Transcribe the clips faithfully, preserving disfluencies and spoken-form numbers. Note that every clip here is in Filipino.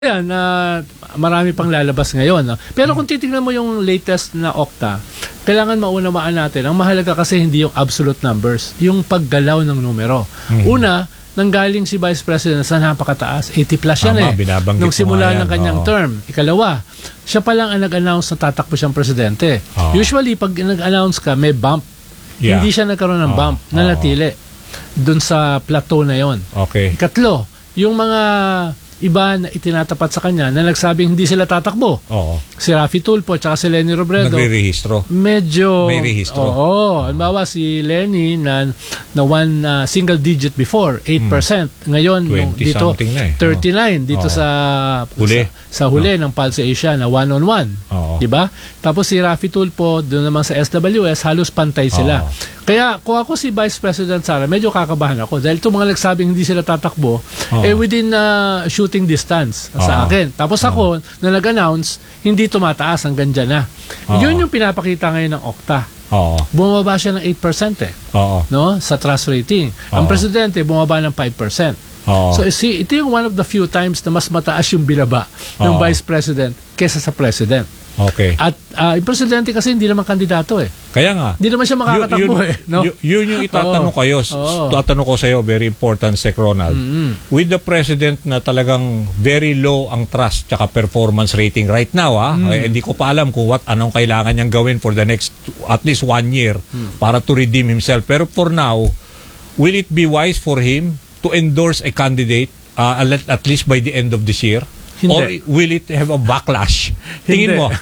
Yan, uh, marami pang lalabas ngayon. No? Pero kung titingnan mo yung latest na Okta, kailangan maunawaan natin, ang mahalaga kasi hindi yung absolute numbers, yung paggalaw ng numero. Mm-hmm. Una, nanggaling si Vice President sa napakataas, eighty plus yan. Tama, eh. Nung simula ng kanyang Oo. term. Ikalawa, siya pa lang ang nag-announce na tatakbo siyang presidente. Oo. Usually, pag nag-announce ka, may bump. Yeah. Hindi siya nagkaroon ng Oo. bump, nanatili dun sa plateau na yon. Okay. Ikatlo, yung mga iba na itinatapat sa kanya na nagsabing hindi sila tatakbo. Oo. Si Raffy Tulfo at si Leni Robredo. Nagre-rehistro. Medyo... May rehistro. Oo. Halimbawa si Leni na, na one uh, single digit before, eight percent. Hmm. Ngayon, nung twenty dito, something na eh. thirty-nine. Dito Oo. sa Huli. Sa, sa huli ng Pulse Asia na one on one. Oo. Diba? Tapos si Raffy Tulfo, doon naman sa S W S, halos pantay sila. Oo. Kaya kung ako si Vice President Sara, medyo kakabahan ako. Dahil itong mga nagsabing hindi sila tatakbo, Oo. eh within uh, shooting distance sa Oo. akin. Tapos ako, na nag-announce, hindi tumataas hanggang dyan na. Oo. Yun yung pinapakita ngayon ng Okta. Oo. Bumaba siya ng eight percent eh, Oo. no? Sa trust rating. Ang Oo. presidente, bumaba ng five percent. Oo. So see, ito yung one of the few times na mas mataas yung binaba ng Oo. Vice President kesa sa President. Okay. At uh, yung Presidente kasi hindi naman kandidato eh. Kaya nga. Hindi naman siya makakatakbo yun, eh. No? yun, yun yung itatanong Oo. kayo. Oo. Tatanong ko sa iyo, very important, Sec Ronald. Mm-hmm. With the President na talagang very low ang trust tsaka performance rating right now, ah, Mm. eh, hindi ko pa alam kung what anong kailangan niyang gawin for the next at least one year Mm. para to redeem himself. Pero for now, will it be wise for him to endorse a candidate uh, at, at least by the end of this year? Hindi. Or will it have a backlash? Tingin Hindi. mo?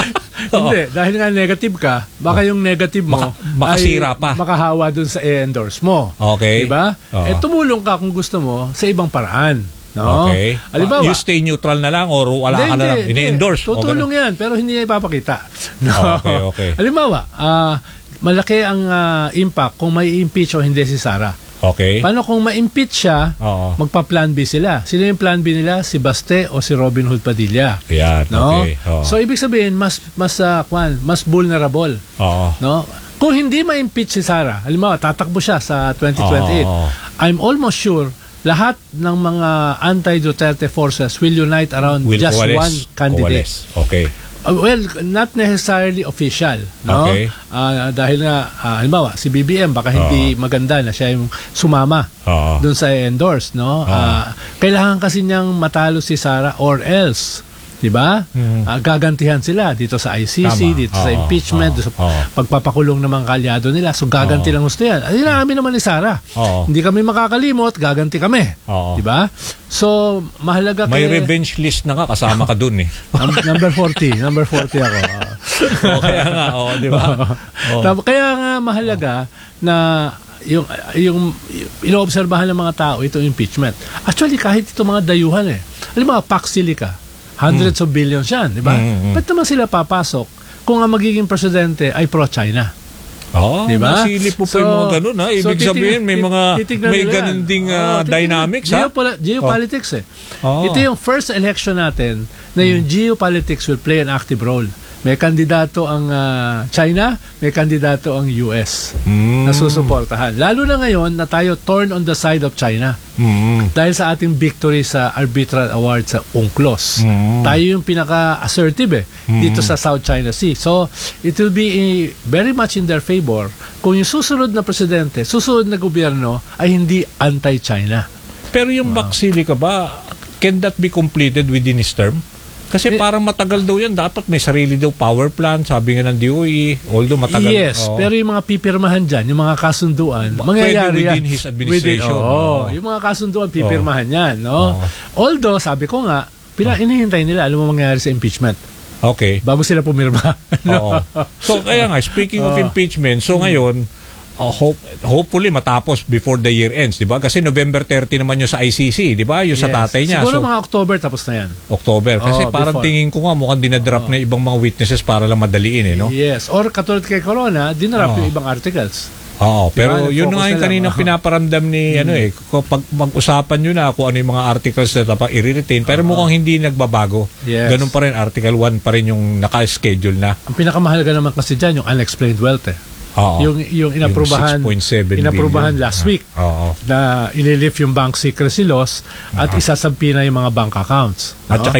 Hindi, dahil nga negative ka, baka yung negative mo Maka- makasira ay pa. makahawa dun sa i-endorse mo. Okay. Diba? Oo. Eh, tumulong ka kung gusto mo sa ibang paraan. No? Okay. Halimbawa, You stay neutral na lang or wala ka na lang ini-endorse? Hindi. Tutulong yan, pero hindi niya ipapakita. No? Okay, okay. Halimbawa, ah, malaki ang ah, impact kung may impeach o hindi si Sara. Okay. Paano kung ma-impeach siya, Oo. magpa-plan B sila? Sino yung plan B nila? Si Baste o si Robin Hood Padilla? Yan, No? okay. Oo. So ibig sabihin mas mas uh, kwan, mas vulnerable, Oo. no? Kung hindi ma-impeach si Sara, halimbawa tatakbo siya sa twenty twenty-eight. Oo. I'm almost sure lahat ng mga anti-Duterte forces will unite around Will just coalesce. one candidate. Coalesce. Okay. Uh, well, not necessarily official, no? Okay. Ah, dahil nga uh, halimbawa si B B M baka hindi maganda na siya yung sumama Oo. doon sa endorse, no? Ah, kailangan kasi niyang matalo si Sara or else, 'di ba? Mhm. Ah, gagantihan sila dito sa I C C, Tama. dito sa Oo. impeachment, Oo. dito sa Oo. pagpapakulong ng mga kalyado nila. So gaganti Oo. lang gusto 'yan. Ay namin naman ni Sara. Oo. Hindi kami makakalimot, gaganti kami. Oo. 'Di ba? So mahalaga May kay- revenge list na nga, kasama ka dun eh. Num- number forty, number forty ako. O, kaya nga, oh, di ba? Oh. Tama, kaya nga mahalaga na yung yung inoobserbahan ng mga tao itong impeachment. Actually kahit itong mga dayuhan eh. Alam mo, Pax Silica, hundreds of billions yan, di ba? Mm, mm. Ba't naman sila papasok kung ang magiging presidente ay pro-China? Oh, Diba? nasilip mo pa So- yung mga ganun, ha? Ibig so titig- sabihin, may tit- mga, titignan may nila ganun yan. ding Oo, uh, titignan. dynamics, ha? Geopoli- geopolitics eh. Oh. Ito yung first election natin na yung geopolitics will play an active role. May kandidato ang ah, China, may kandidato ang U S Mm. na susuportahan. Lalo na ngayon na tayo torn on the side of China Mm. dahil sa ating victory sa arbitral award sa UNCLOS. Mm. Tayo yung pinaka-assertive eh, dito sa South China Sea. So, it will be eh, very much in their favor kung yung susunod na presidente, susunod na gobyerno ay hindi anti-China. Pero yung Baxili ka ba, can that be completed within his term? Kasi Eh, parang matagal daw yan. Dapat may sarili daw power plant, sabi nga ng D O E. Although matagal. Yes, Oo. pero yung mga pipirmahan dyan, yung mga kasunduan, Ba- mangyayari pwede within yan. his administration. Within, oo. Oo. Yung mga kasunduan, pipirmahan yan. No? Oo. Although, sabi ko nga, pila, inihintay nila, alam mo mangyayari sa impeachment. Okay. Bago sila pumirma. Oo. So, kaya nga, speaking of Oo. impeachment, so ngayon, uh, hope, hopefully matapos before the year ends, di ba? Kasi November thirty naman yung sa I C C, di ba? Yung sa Yes. tatay niya. Siguro So, mga October tapos na yan. October. Kasi Oo, parang before. tingin ko nga mukhang dinadrop na ibang mga witnesses para lang madaliin, eh, no? Yes. Or katulad kay Corona, dinarap Oo. yung ibang articles. Oo, pero Diba? yun Nag-focus nga yung na lang. kanina Oo. pinaparamdam ni ano eh, kapag mag-usapan nyo na kung ano yung mga articles na dapat i-retain, pero mukhang hindi nagbabago. Yes. Ganun pa rin, Article one pa rin yung naka-schedule na. Ang pinakamahalaga naman kasi dyan, yung unexplained wealth eh. Oo. Yung yung inaprubahan Yung six point seven inaprubahan billion. last week Oo. na ililift yung bank secrecy laws at isasampi na yung mga bank accounts. At no? saka